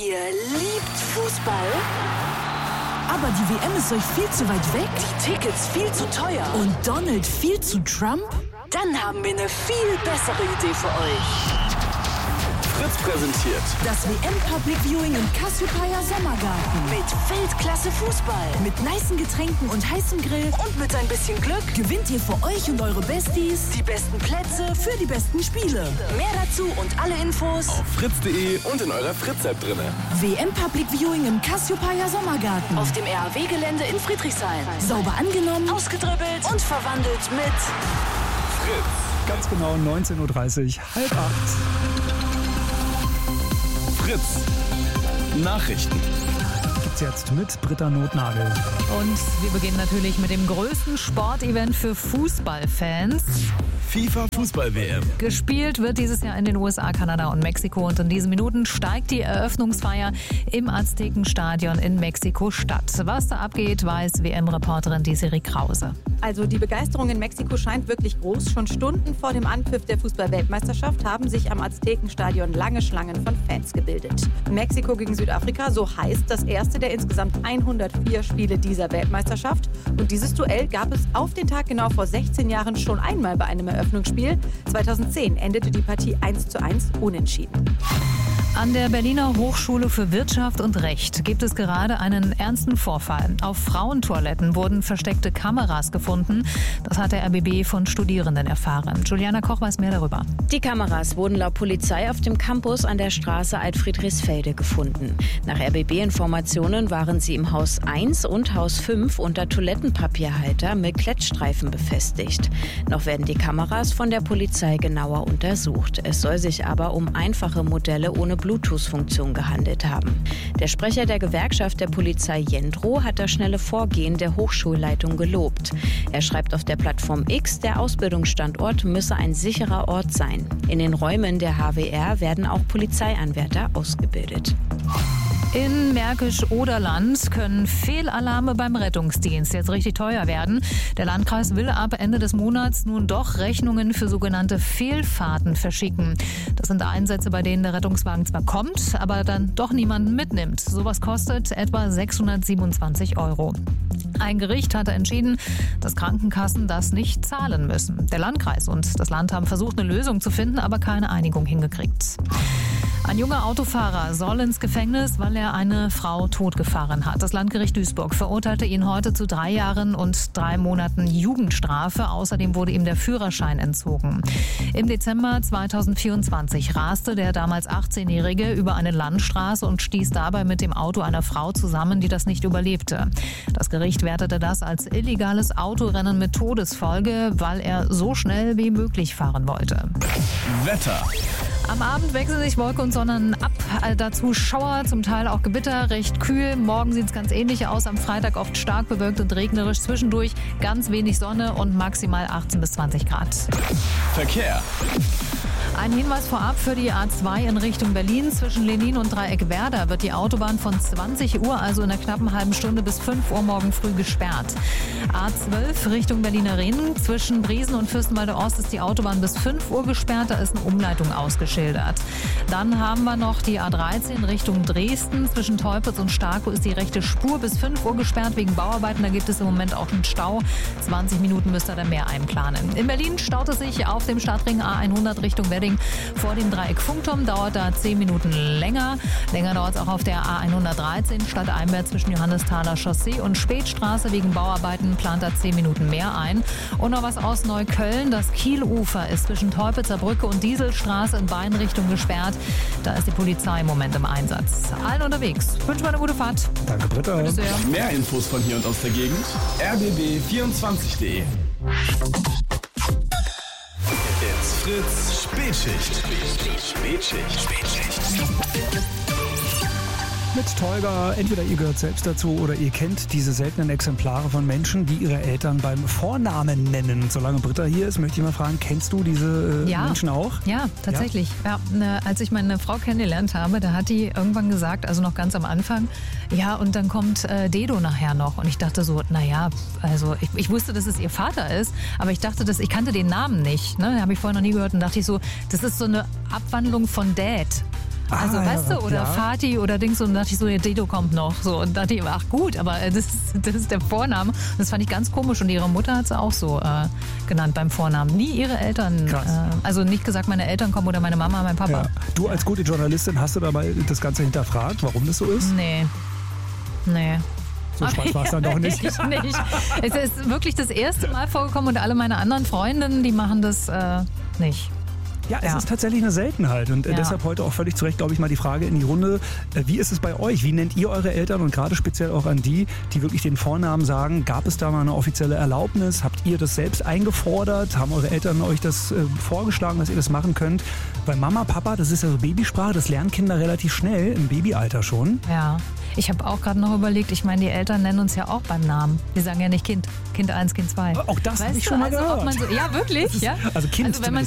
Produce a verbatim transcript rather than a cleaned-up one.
Ihr liebt Fußball? Aber die W M ist euch viel zu weit weg? Die Tickets viel zu teuer? Und Donald viel zu Trump? Dann haben wir eine viel bessere Idee für euch. Fritz präsentiert das W M Public Viewing im Cassiopeia Sommergarten. Mit Weltklasse Fußball. Mit nicen Getränken und heißem Grill. Und mit ein bisschen Glück gewinnt ihr für euch und eure Besties die besten Plätze für die besten Spiele. Mehr dazu und alle Infos auf fritz punkt de und in eurer Fritz-App drinne. W M Public Viewing im Cassiopeia Sommergarten. Auf dem R A W-Gelände in Friedrichshain. Sauber angenommen, ausgedribbelt und verwandelt mit Fritz. Ganz genau neunzehn Uhr dreißig, halb acht. Fritz Nachrichten. Gibt's jetzt mit Britta Notnagel. Und wir beginnen natürlich mit dem größten Sportevent für Fußballfans. FIFA Fußball-W M. Gespielt wird dieses Jahr in den U S A, Kanada und Mexiko. Und in diesen Minuten steigt die Eröffnungsfeier im Aztekenstadion in Mexiko-Stadt. Was da abgeht, weiß W M-Reporterin Desiree Krause. Also die Begeisterung in Mexiko scheint wirklich groß. Schon Stunden vor dem Anpfiff der Fußball-Weltmeisterschaft haben sich am Aztekenstadion lange Schlangen von Fans gebildet. Mexiko gegen Südafrika, so heißt das erste der insgesamt hundertvier Spiele dieser Weltmeisterschaft. Und dieses Duell gab es auf den Tag genau vor sechzehn Jahren schon einmal bei einem Eröffnungsspiel. zweitausendzehn endete die Partie eins zu eins unentschieden. An der Berliner Hochschule für Wirtschaft und Recht gibt es gerade einen ernsten Vorfall. Auf Frauentoiletten wurden versteckte Kameras gefunden. Das hat der R B B von Studierenden erfahren. Juliana Koch weiß mehr darüber. Die Kameras wurden laut Polizei auf dem Campus an der Straße Alt-Friedrichsfelde gefunden. Nach R B B-Informationen waren sie im Haus eins und Haus fünf unter Toilettenpapierhalter mit Klettstreifen befestigt. Noch werden die Kameras von der Polizei genauer untersucht. Es soll sich aber um einfache Modelle ohne Bluetooth-Funktion gehandelt haben. Der Sprecher der Gewerkschaft der Polizei Jendro hat das schnelle Vorgehen der Hochschulleitung gelobt. Er schreibt auf der Plattform X, der Ausbildungsstandort müsse ein sicherer Ort sein. In den Räumen der H W R werden auch Polizeianwärter ausgebildet. In Märkisch-Oderland können Fehlalarme beim Rettungsdienst jetzt richtig teuer werden. Der Landkreis will ab Ende des Monats nun doch Rechnungen für sogenannte Fehlfahrten verschicken. Das sind Einsätze, bei denen der Rettungswagen zwar kommt, aber dann doch niemanden mitnimmt. Sowas kostet etwa sechshundertsiebenundzwanzig Euro. Ein Gericht hatte entschieden, dass Krankenkassen das nicht zahlen müssen. Der Landkreis und das Land haben versucht, eine Lösung zu finden, aber keine Einigung hingekriegt. Ein junger Autofahrer soll ins Gefängnis, weil er eine Frau totgefahren hat. Das Landgericht Duisburg verurteilte ihn heute zu drei Jahren und drei Monaten Jugendstrafe. Außerdem wurde ihm der Führerschein entzogen. Im Dezember zweitausendvierundzwanzig raste der damals achtzehnjährige über eine Landstraße und stieß dabei mit dem Auto einer Frau zusammen, die das nicht überlebte. Das Gericht wertete das als illegales Autorennen mit Todesfolge, weil er so schnell wie möglich fahren wollte. Wetter. Am Abend wechseln sich Wolke und Sonne ab. Dazu Schauer, zum Teil auch Gewitter, recht kühl. Morgen sieht es ganz ähnlich aus. Am Freitag oft stark bewölkt und regnerisch. Zwischendurch ganz wenig Sonne und maximal achtzehn bis zwanzig Grad. Verkehr. Ein Hinweis vorab für die A zwei in Richtung Berlin. Zwischen Lenin und Dreieckwerder wird die Autobahn von zwanzig Uhr, also in einer knappen halben Stunde, bis fünf Uhr morgen früh gesperrt. A zwölf Richtung Berliner Ring. Zwischen Briesen und Fürstenwalde Ost ist die Autobahn bis fünf Uhr gesperrt. Da ist eine Umleitung ausgeschildert. Dann haben wir noch die A dreizehn Richtung Dresden. Zwischen Teupitz und Starkow ist die rechte Spur bis fünf Uhr gesperrt wegen Bauarbeiten. Da gibt es im Moment auch einen Stau. zwanzig Minuten müsst ihr da mehr einplanen. In Berlin staut es sich auf dem Stadtring A hundert Richtung Wedding. Vor dem Dreieck Funkturm dauert da zehn Minuten länger. Länger dauert es auch auf der A hundertdreizehn Stadteinwärts zwischen Johannesthaler Chaussee und Spätstraße. Wegen Bauarbeiten plant da zehn Minuten mehr ein. Und noch was aus Neukölln. Das Kielufer ist zwischen Teupitzer Brücke und Dieselstraße in beiden Richtungen gesperrt. Da ist die Polizei im Moment im Einsatz. Allen unterwegs. Wünschen wir eine gute Fahrt. Danke, Britta. Bitte sehr. Mehr Infos von hier und aus der Gegend. r b b vierundzwanzig punkt de. It's Fritz Spätschicht. Spätschicht. Spätschicht. Mit Tolga, entweder ihr gehört selbst dazu oder ihr kennt diese seltenen Exemplare von Menschen, die ihre Eltern beim Vornamen nennen. Solange Britta hier ist, möchte ich mal fragen, kennst du diese äh, ja. Menschen auch? Ja, tatsächlich. Ja? Ja, ne, als ich meine Frau kennengelernt habe, da hat die irgendwann gesagt, also noch ganz am Anfang, ja, und dann kommt äh, Dedo nachher noch. Und ich dachte so, naja, also ich, ich wusste, dass es ihr Vater ist, aber ich dachte, dass ich kannte den Namen nicht. Ne? Den habe ich vorher noch nie gehört und dachte ich so, das ist so eine Abwandlung von Dad. Also, Ah, weißt du, oder ja. Fatih oder Dings. Und dann dachte ich so, ja, Dedo kommt noch. So, und dachte ich, ach gut, aber das ist, das ist der Vorname. Und das fand ich ganz komisch. Und ihre Mutter hat sie auch so äh, genannt beim Vornamen. Nie ihre Eltern. Krass. Äh, also nicht gesagt, meine Eltern kommen oder meine Mama, mein Papa. Ja. Du als gute Journalistin, hast du da mal das Ganze hinterfragt, warum das so ist? Nee. Nee. So spannend war es dann doch nicht. Ich nicht. Es ist wirklich das erste Mal vorgekommen und alle meine anderen Freundinnen, die machen das äh, nicht. Ja, es Ja. ist tatsächlich eine Seltenheit und äh, Ja. deshalb heute auch völlig zu Recht, glaube ich, mal die Frage in die Runde, äh, wie ist es bei euch? Wie nennt ihr eure Eltern und gerade speziell auch an die, die wirklich den Vornamen sagen? Gab es da mal eine offizielle Erlaubnis? Habt ihr das selbst eingefordert? Haben eure Eltern euch das äh, vorgeschlagen, dass ihr das machen könnt? Weil Mama, Papa, das ist ja so Babysprache, das lernen Kinder relativ schnell, im Babyalter schon. Ja, ich habe auch gerade noch überlegt, ich meine, die Eltern nennen uns ja auch beim Namen. Die sagen ja nicht Kind, Kind eins, Kind zwei. Auch das habe Weißt ich du, schon mal also, ob gehört. man so, ja, wirklich? ist- ja? also Kind also wenn man